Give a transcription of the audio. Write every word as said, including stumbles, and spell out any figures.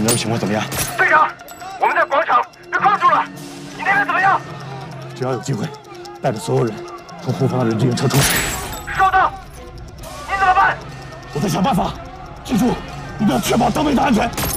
边情况怎么样？ 队长，我们在广场被框住了，你那边怎么样？ 只要有机会，带着所有人从后方的人质营撤出。 收到。你怎么办？ 我在想办法。记住，一定要确保邓卫的安全。